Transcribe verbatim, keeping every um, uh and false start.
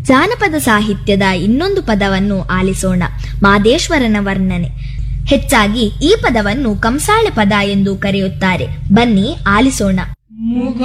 ಜಾನಪದ ಸಾಹಿತ್ಯದ ಇನ್ನೊಂದು ಪದವನ್ನು ಆಲಿಸೋಣ, ಮಾದೇಶ್ವರನ ವರ್ಣನೆ. ಹೆಚ್ಚಾಗಿ ಈ ಪದವನ್ನು ಕಂಸಾಳೆ ಪದ ಎಂದು ಕರೆಯುತ್ತಾರೆ. ಬನ್ನಿ ಆಲಿಸೋಣ. ಮುಗ